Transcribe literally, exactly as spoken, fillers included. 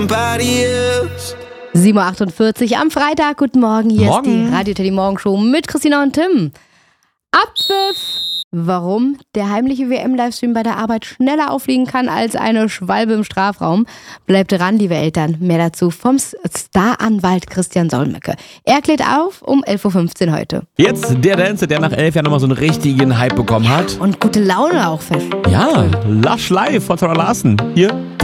sieben Uhr achtundvierzig am Freitag. Guten Morgen, hier Morgen. ist die Radio Teddy Morgenshow mit Christina und Tim. Abpfiff! Warum der heimliche W M-Livestream bei der Arbeit schneller auffliegen kann als eine Schwalbe im Strafraum. Bleibt dran, liebe Eltern. Mehr dazu vom Staranwalt Christian Solmecke. Er klärt auf um elf Uhr fünfzehn heute. Jetzt der Dancer, der nach elf Jahren nochmal so einen richtigen Hype bekommen hat. Und gute Laune auch fest. Ja, Lush Live von Zara Larsen. Hier